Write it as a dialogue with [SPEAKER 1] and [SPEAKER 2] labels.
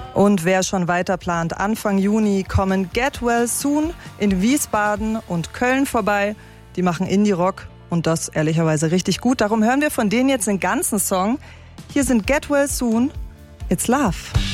[SPEAKER 1] Und wer schon weiter plant, Anfang Juni kommen Get Well Soon in Wiesbaden und Köln vorbei. Die machen Indie-Rock und das ehrlicherweise richtig gut. Darum hören wir von denen jetzt den ganzen Song. Hier sind Get Well Soon, It's Love.